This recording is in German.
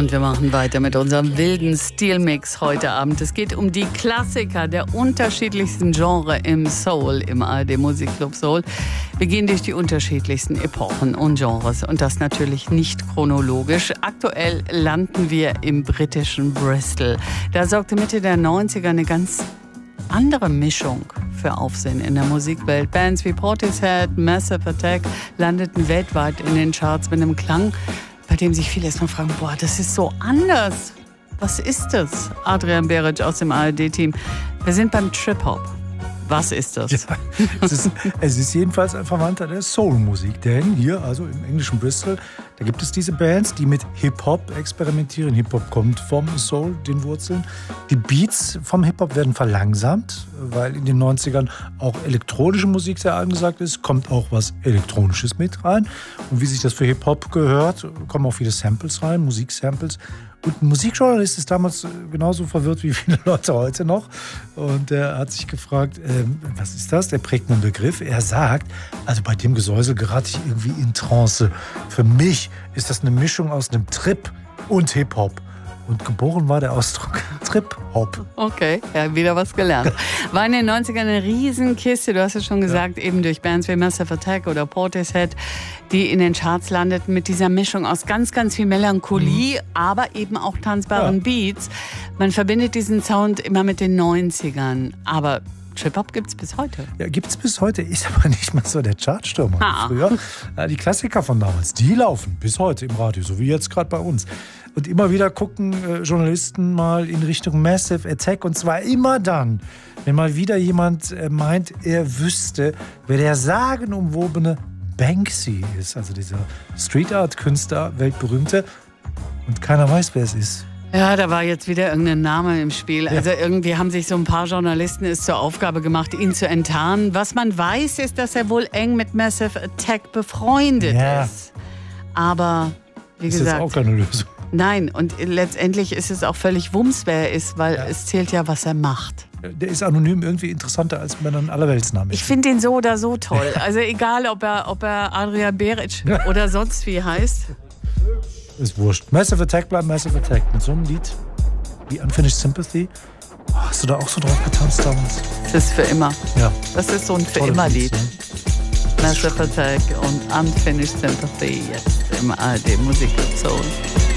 Und wir machen weiter mit unserem wilden Stilmix heute Abend. Es geht um die Klassiker der unterschiedlichsten Genres im Soul, im ARD Musikclub Soul. Wir gehen durch die unterschiedlichsten Epochen und Genres und das natürlich nicht chronologisch. Aktuell landen wir im britischen Bristol. Da sorgte Mitte der 90er eine ganz andere Mischung für Aufsehen in der Musikwelt. Bands wie Portishead, Massive Attack landeten weltweit in den Charts mit einem Klang, bei dem sich viele erstmal fragen, boah, das ist so anders. Was ist das? Adrian Beric aus dem ARD-Team. Wir sind beim Trip-Hop. Was ist das? Ja, es ist jedenfalls ein Verwandter der Soul-Musik. Denn hier, also im englischen Bristol, da gibt es diese Bands, die mit Hip-Hop experimentieren. Hip-Hop kommt vom Soul, den Wurzeln. Die Beats vom Hip-Hop werden verlangsamt, weil in den 90ern auch elektronische Musik sehr angesagt ist. Kommt auch was Elektronisches mit rein. Und wie sich das für Hip-Hop gehört, kommen auch viele Samples rein, Musiksamples. Und ein Musikjournalist ist damals genauso verwirrt wie viele Leute heute noch. Und er hat sich gefragt, was ist das? Der prägt einen Begriff. Er sagt, also bei dem Gesäusel gerate ich irgendwie in Trance. Für mich ist das eine Mischung aus einem Trip und Hip-Hop. Und geboren war der Ausdruck Trip-Hop. Okay, ja, wieder was gelernt. War in den 90ern eine Riesenkiste, du hast es schon gesagt, eben durch Bands wie Massive Attack oder Portishead, die in den Charts landeten mit dieser Mischung aus ganz, ganz viel Melancholie, aber eben auch tanzbaren Beats. Man verbindet diesen Sound immer mit den 90ern, aber Trip-Hop gibt's bis heute. Ja, gibt's bis heute, ist aber nicht mal so der Chartstürmer wie früher. Die Klassiker von damals, die laufen bis heute im Radio, so wie jetzt gerade bei uns. Und immer wieder gucken Journalisten mal in Richtung Massive Attack. Und zwar immer dann, wenn mal wieder jemand meint, er wüsste, wer der sagenumwobene Banksy ist. Also dieser Street-Art-Künstler, weltberühmte. Und keiner weiß, wer es ist. Ja, da war jetzt wieder irgendein Name im Spiel. Also irgendwie haben sich so ein paar Journalisten es zur Aufgabe gemacht, ihn zu enttarnen. Was man weiß, ist, dass er wohl eng mit Massive Attack befreundet ist. Aber, wie gesagt... Ist jetzt auch keine Lösung. Nein, und letztendlich ist es auch völlig Wumms, wer er ist, weil es zählt ja, was er macht. Der ist anonym irgendwie interessanter, als wenn er ein Allerweltsname ist. Ich finde den so oder so toll. Also egal, ob er Adrian Beric oder sonst wie heißt. Ist wurscht. Massive Attack bleibt Massive Attack. Mit so einem Lied wie Unfinished Sympathy. Oh, hast du da auch so drauf getanzt damals? Das ist für immer. Ja. Das ist so ein für immer Lied. Massive Attack und Unfinished Sympathy jetzt im ARD Musikclub Soul.